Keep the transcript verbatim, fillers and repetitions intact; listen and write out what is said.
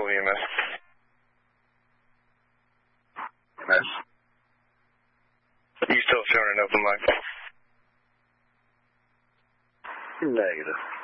E M S. Yes. You still showing an open line? Negative.